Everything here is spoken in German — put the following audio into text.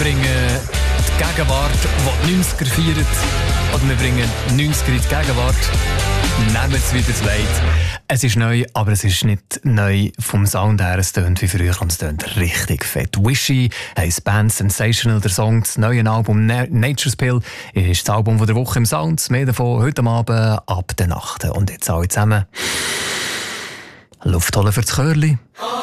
bringen die Gegenwart, die die 90er feiert, oder wir bringen die 90er in die Gegenwart. Nehmen es wieder zu weit. Es ist neu, aber es ist nicht neu vom Sound her. Es tönt wie früher und es tönt richtig fett. Wishy heisst Band Sensational, der Song. Das neue Album Nature's Pill ist das Album der Woche im Sound. Mehr davon heute Abend ab der Nacht. Und jetzt alle zusammen Luft holen für das Chörli.